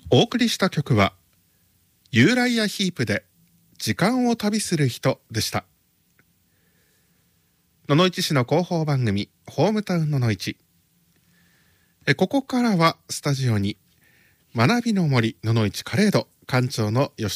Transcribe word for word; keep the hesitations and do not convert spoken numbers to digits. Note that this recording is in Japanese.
お送りした曲はユーライアヒープで時間を旅する人でした。野々市市の広報番組ホームタウン野々市。えここからはスタジオに学びの森野々市カレード館長の吉